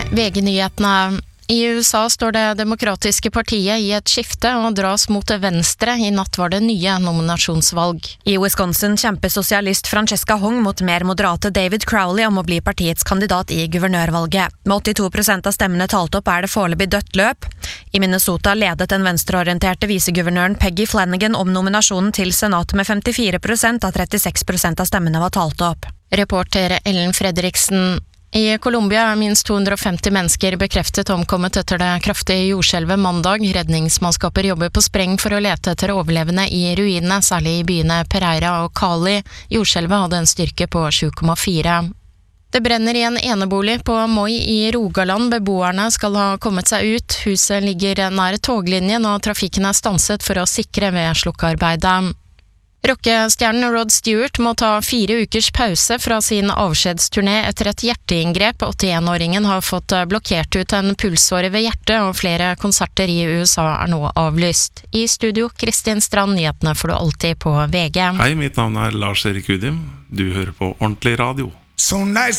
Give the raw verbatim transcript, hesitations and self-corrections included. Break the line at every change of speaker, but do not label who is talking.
V G-nyhetene. I U S A står det demokratiske partiet i et skifte og dras mot det venstre. I natt var det nye nominasjonsvalg.
I Wisconsin kjemper sosialist Francesca Hong mot mer moderate David Crowley om å bli partiets kandidat i guvernørvalget. Med åttito prosent av stemmene talt opp er det foreløpig dødt løp. I Minnesota ledet den venstreorienterte viseguvernøren Peggy Flanagan om nominasjonen til senatet med femtifire prosent av trettiseks prosent av stemmene var talt opp.
Reporter Ellen Fredriksen. I Colombia er minst to hundre og femti mennesker bekreftet omkommet etter det kraftige jordskjelvet mandag. Redningsmannskaper jobber på spreng for å lete etter overlevende i ruinene, særlig i byene Pereira og Cali. Jordskjelvet hadde en styrke på sju komma fire. Det brenner i en enebolig på Moi i Rogaland. Beboerne skal ha kommet seg ut. Huset ligger nær toglinjen, og trafikken er stanset for å sikre ved slukkearbeidet. Rockestjernen Rod Stewart må ta fire ukers pause fra sin avskjedsturné etter et hjerteinngrep. åttien-åringen har fått blokkert ut en pulsåre ved hjertet, og flere konserter i U S A er nå avlyst. I studio, Kristin Strand, nyhetene får du alltid på V G.
Hei, mitt navn er Lars Erik Udim. Du hører på Ordentlig Radio.
So nice.